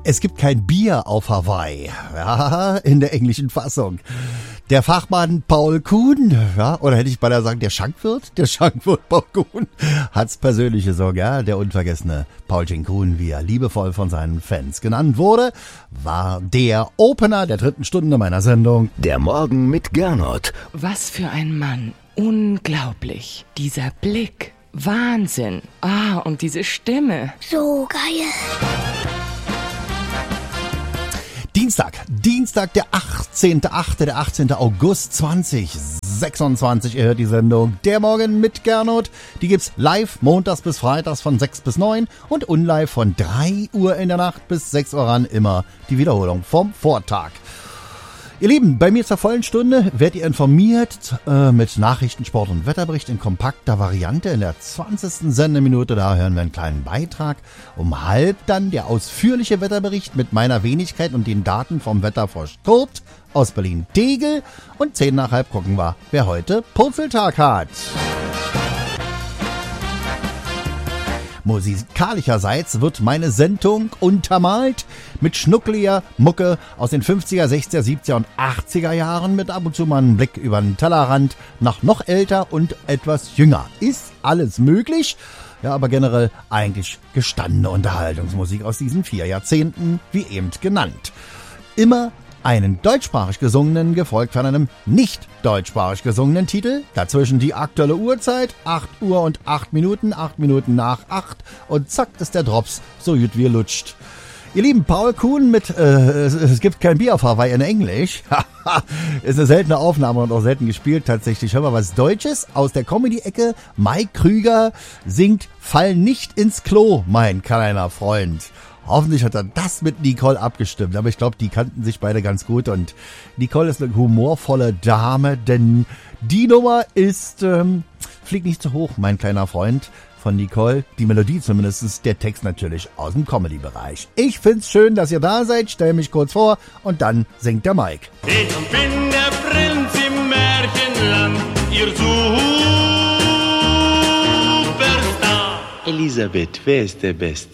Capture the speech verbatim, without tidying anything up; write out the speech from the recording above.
Es gibt kein Bier auf Hawaii. Ja, in der englischen Fassung. Der Fachmann Paul Kuhn, ja, oder hätte ich beinahe sagen, der Schankwirt, der Schankwirt Paul Kuhn, hat's persönliche Sorge, ja, der unvergessene Paulchen Kuhn, wie er liebevoll von seinen Fans genannt wurde, war der Opener der dritten Stunde meiner Sendung. Der Morgen mit Gernot. Was für ein Mann. Unglaublich. Dieser Blick. Wahnsinn. Ah, und diese Stimme. So geil. Dienstag, Dienstag, der achtzehnter achte, der achtzehnte August zweitausendsechsundzwanzig. Ihr hört die Sendung Der Morgen mit Gernot. Die gibt's live montags bis freitags von sechs bis neun und unlive von drei Uhr in der Nacht bis sechs Uhr ran. Immer die Wiederholung vom Vortag. Ihr Lieben, bei mir zur vollen Stunde werdet ihr informiert äh, mit Nachrichten, Sport und Wetterbericht in kompakter Variante. In der zwanzigsten Sendeminute, da hören wir einen kleinen Beitrag. Um halb dann der ausführliche Wetterbericht mit meiner Wenigkeit und den Daten vom Wetterfrosch Kurt aus Berlin-Tegel. Und zehn nach halb gucken wir, wer heute Purzeltag hat. Musikalischerseits wird meine Sendung untermalt mit schnuckliger Mucke aus den fünfziger, sechziger, siebziger und achtziger Jahren mit ab und zu mal einem Blick über den Tellerrand nach noch älter und etwas jünger. Ist alles möglich, ja, aber generell eigentlich gestandene Unterhaltungsmusik aus diesen vier Jahrzehnten, wie eben genannt. Immer einen deutschsprachig gesungenen, gefolgt von einem nicht deutschsprachig gesungenen Titel. Dazwischen die aktuelle Uhrzeit, acht Uhr und acht Minuten, acht Minuten nach acht. Und zack ist der Drops, so gut wie er lutscht. Ihr lieben, Paul Kuhn mit äh, es, es gibt kein Bier auf Hawaii in Englisch. Ist eine seltene Aufnahme und auch selten gespielt tatsächlich. Hör mal was Deutsches aus der Comedy-Ecke. Mike Krüger singt Fall nicht ins Klo, mein kleiner Freund. Hoffentlich hat er das mit Nicole abgestimmt, aber ich glaube, die kannten sich beide ganz gut und Nicole ist eine humorvolle Dame, denn die Nummer ist, ähm, flieg nicht zu hoch, mein kleiner Freund von Nicole. Die Melodie zumindest, der Text natürlich aus dem Comedy-Bereich. Ich find's schön, dass ihr da seid, stell mich kurz vor und dann singt der Mike. Ich bin der Prinz im Märchenland, ihr Superstar. Elisabeth, wer ist der Beste?